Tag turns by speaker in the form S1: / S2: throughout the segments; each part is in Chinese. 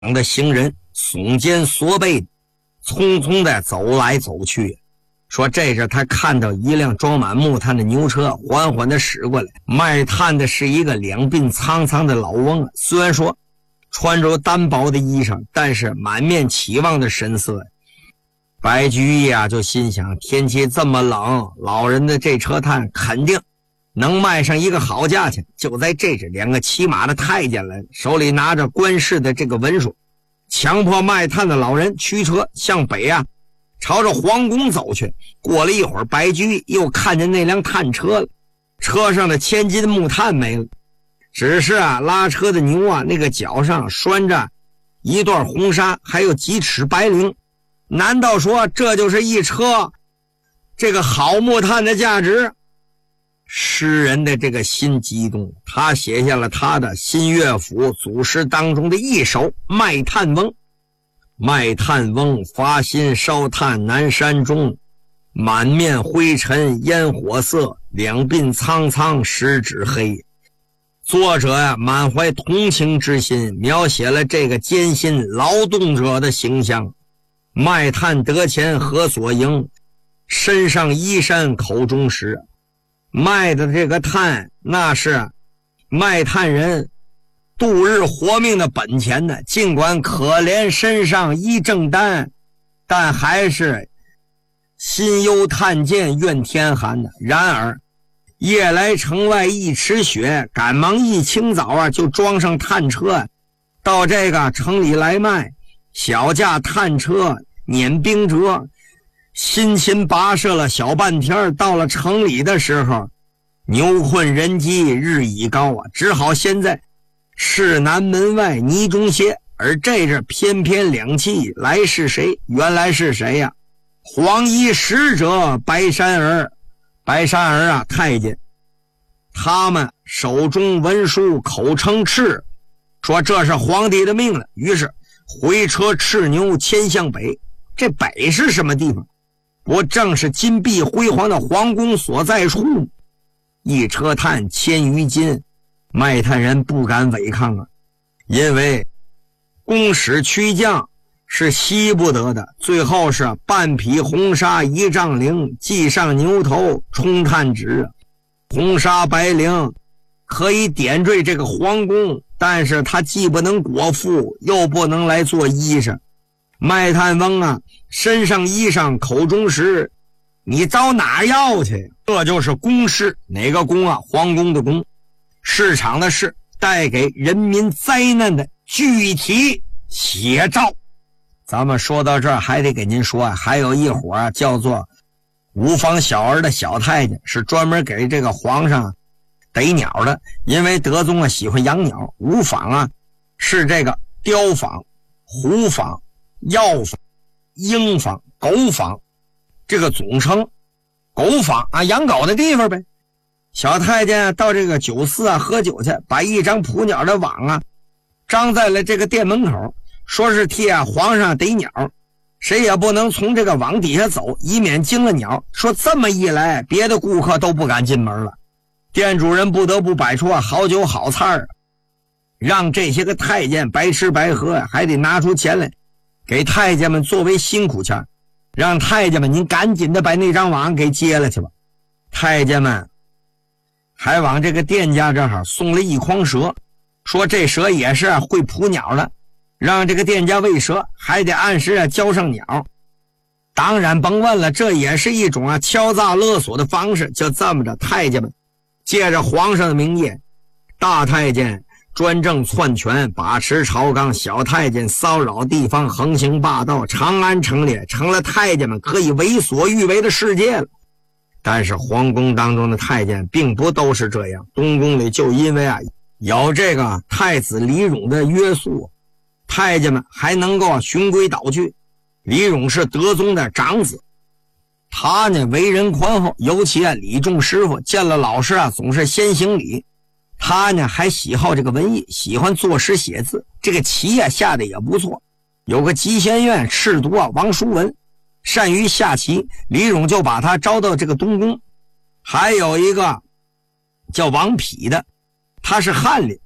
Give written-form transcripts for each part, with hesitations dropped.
S1: 的行人耸肩缩背，匆匆的走来走去。说这时他看到一辆装满木炭的牛车缓缓的驶过来，卖炭的是一个两鬓苍苍的老翁，虽然说穿着单薄的衣裳，但是满面期望的神色。白居易啊就心想，天气这么冷，老人的这车炭肯定能卖上一个好价钱。就在这时，两个骑马的太监来，手里拿着官事的这个文书，强迫卖炭的老人驱车向北啊朝着皇宫走去。过了一会儿，白居易又看见那辆炭车了，车上的千斤木炭没了，只是啊拉车的牛啊那个脚上拴着一段红纱，还有几尺白绫。难道说这就是一车这个好木炭的价值？诗人的这个心激动，他写下了他的新乐府祖诗当中的一首《卖炭翁》。卖炭翁，发心烧炭南山中，满面灰尘烟火色，两鬓苍苍十指黑。作者呀满怀同情之心，描写了这个艰辛劳动者的形象。卖炭得钱何所营，身上衣衫口中食。卖的这个炭，那是卖炭人度日活命的本钱的。尽管可怜身上衣正单，但还是心忧炭贱怨天寒的。然而夜来城外一池雪，赶忙一清早啊就装上炭车到这个城里来卖。小架炭车碾冰辙，辛勤跋涉了小半天，到了城里的时候，牛困人饥日已高啊，只好先在市南门外泥中歇。而这阵翩翩两骑来是谁？原来是谁呀？黄衣使者白山儿。白山儿啊太监，他们手中文书口称敕，说这是皇帝的命令，于是回车赤牛迁向北。这北是什么地方？不正是金碧辉煌的皇宫所在处？一车炭千余斤，卖炭人不敢违抗啊，因为公使驱将是惜不得的。最后是半匹红纱一丈绫，系上牛头充炭纸。红纱白绫可以点缀这个皇宫，但是它既不能裹腹，又不能来做衣裳。卖炭翁啊，身上衣裳口中食，你找哪要去？这就是宫市。哪个宫啊？皇宫的宫，市场的市，带给人民灾难的具体写照。咱们说到这儿，还得给您说啊，还有一伙啊叫做无坊小儿的小太监，是专门给这个皇上逮鸟的。因为德宗啊喜欢养鸟，无坊啊是这个雕坊、虎坊、药坊、鹰坊、狗坊这个总称。狗坊啊，养狗的地方呗。小太监到这个酒肆啊喝酒去，把一张捕鸟的网啊张在了这个店门口，说是替皇上逮鸟，谁也不能从这个网底下走，以免惊了鸟。说这么一来，别的顾客都不敢进门了。店主人不得不摆出好酒好菜让这些个太监白吃白喝，还得拿出钱来给太监们作为辛苦钱，让太监们您赶紧的把那张网给接了去吧。太监们还往这个店家这儿送了一筐蛇，说这蛇也是会捕鸟的，让这个店家喂蛇还得按时交上鸟。当然甭问了，这也是一种敲诈勒索的方式。就这么着，太监们借着皇上的名义，大太监专政篡权，把持朝纲，小太监骚扰地方，横行霸道，长安城里成了太监们可以为所欲为的世界了。但是皇宫当中的太监并不都是这样，东宫里就因为有这个太子李荣的约束，太监们还能够循规蹈矩。李荣是德宗的长子，他呢为人宽厚，尤其李仲师傅见了老师总是先行礼。他呢还喜好这个文艺，喜欢作诗写字，这个棋下的也不错。有个集贤院斥读王叔文善于下棋，李荣就把他招到这个东宫。还有一个叫王匹的，他是翰林，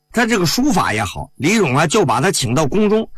S1: 他这个书法也好，李荣啊就把他请到宫中